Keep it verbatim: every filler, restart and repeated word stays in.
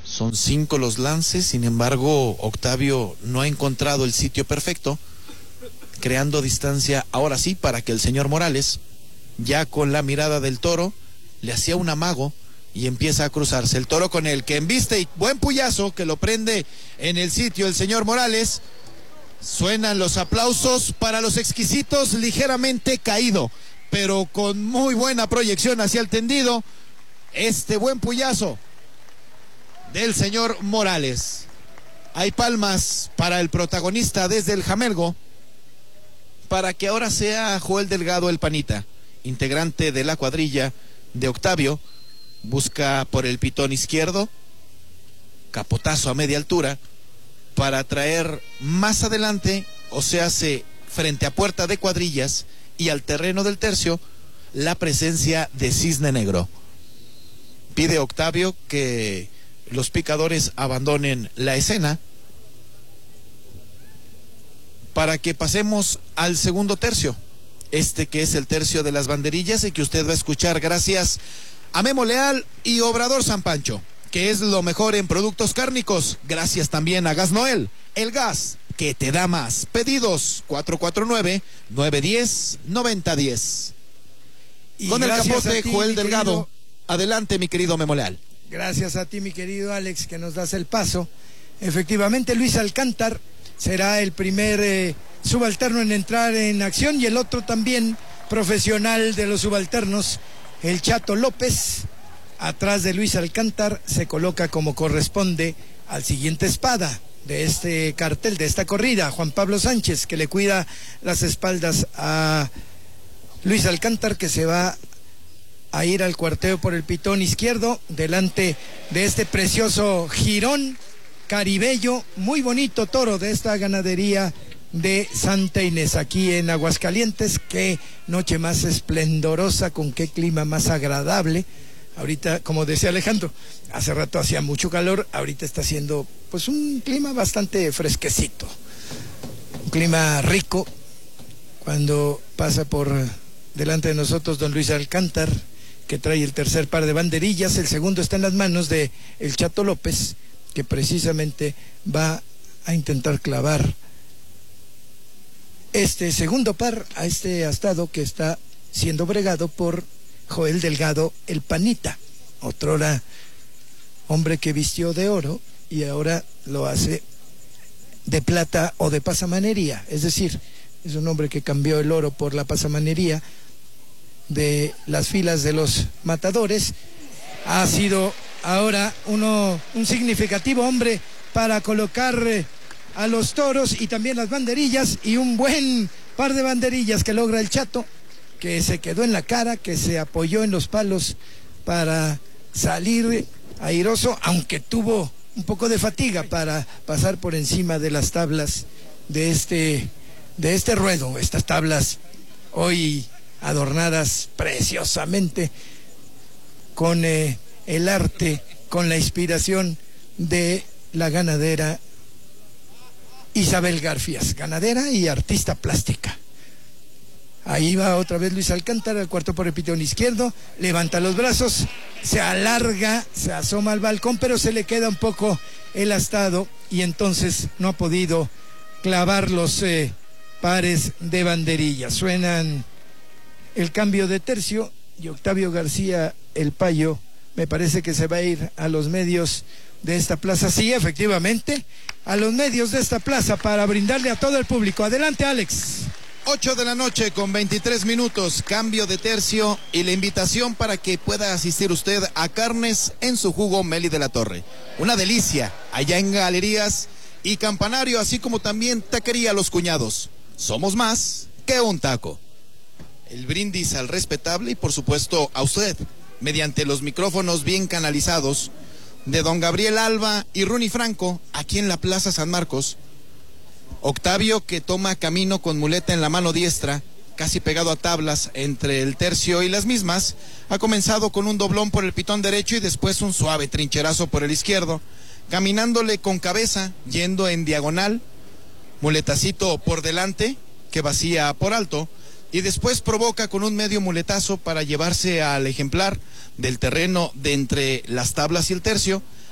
Son cinco los lances, sin embargo, Octavio no ha encontrado el sitio perfecto, creando distancia ahora sí para que el señor Morales, ya con la mirada del toro, le hacía un amago y empieza a cruzarse. El toro con el que embiste y buen puyazo que lo prende en el sitio el señor Morales. Suenan los aplausos para los exquisitos, ligeramente caído, pero con muy buena proyección hacia el tendido. Este buen puyazo del señor Morales. Hay palmas para el protagonista desde el Jamelgo, para que ahora sea Joel Delgado el Panita, integrante de la cuadrilla de Octavio. Busca por el pitón izquierdo, capotazo a media altura, para traer más adelante, o sea, se frente a puerta de cuadrillas y al terreno del tercio, la presencia de Cisne Negro. Pide Octavio que los picadores abandonen la escena para que pasemos al segundo tercio, este que es el tercio de las banderillas y que usted va a escuchar gracias a Memo Leal y Obrador San Pancho, que es lo mejor en productos cárnicos. Gracias también a Gas Noel, el gas que te da más. Pedidos cuatro cuatro nueve, nueve uno cero, nueve cero uno cero. Con el capote, ti, Joel Delgado. Querido... Adelante, mi querido Memo Leal. Gracias a ti, mi querido Alex, que nos das el paso. Efectivamente, Luis Alcántar será el primer eh, subalterno en entrar en acción, y el otro también profesional de los subalternos, el Chato López. Atrás de Luis Alcántar se coloca como corresponde al siguiente espada de este cartel, de esta corrida, Juan Pablo Sánchez, que le cuida las espaldas a Luis Alcántar, que se va a ir al cuarteo por el pitón izquierdo, delante de este precioso jirón caribello, muy bonito toro de esta ganadería de Santa Inés, aquí en Aguascalientes. Qué noche más esplendorosa, con qué clima más agradable. Ahorita, como decía Alejandro, hace rato hacía mucho calor, ahorita está haciendo pues un clima bastante fresquecito, un clima rico. Cuando pasa por delante de nosotros don Luis Alcántar, que trae el tercer par de banderillas, el segundo está en las manos de el Chato López, que precisamente va a intentar clavar este segundo par a este astado que está siendo bregado por Joel Delgado el Panita, otrora hombre que vistió de oro y ahora lo hace de plata o de pasamanería, es decir, es un hombre que cambió el oro por la pasamanería de las filas de los matadores. Ha sido ahora uno un significativo hombre para colocar eh, a los toros y también las banderillas, y un buen par de banderillas que logra el Chato, que se quedó en la cara, que se apoyó en los palos para salir airoso, aunque tuvo un poco de fatiga para pasar por encima de las tablas de este, de este ruedo. Estas tablas hoy adornadas preciosamente con eh, el arte, con la inspiración de la ganadera Isabel Garfias, ganadera y artista plástica. Ahí va otra vez Luis Alcántar al cuarto por el pitón izquierdo, levanta los brazos, se alarga, se asoma al balcón, pero se le queda un poco el astado y entonces no ha podido clavar los eh, pares de banderillas. Suenan el cambio de tercio y Octavio García el Payo me parece que se va a ir a los medios de esta plaza. Sí, efectivamente, a los medios de esta plaza para brindarle a todo el público. Adelante, Alex. ocho de la noche con veintitrés minutos, cambio de tercio y la invitación para que pueda asistir usted a Carnes en su Jugo Meli de la Torre. Una delicia allá en Galerías y Campanario, así como también Taquería Los Cuñados. Somos más que un taco. El brindis al respetable y por supuesto a usted, mediante los micrófonos bien canalizados de don Gabriel Alba y Runi Franco, aquí en la Plaza San Marcos. Octavio, que toma camino con muleta en la mano diestra, casi pegado a tablas entre el tercio y las mismas, ha comenzado con un doblón por el pitón derecho y después un suave trincherazo por el izquierdo, caminándole con cabeza, yendo en diagonal, muletacito por delante, que vacía por alto, y después provoca con un medio muletazo para llevarse al ejemplar del terreno de entre las tablas y el tercio,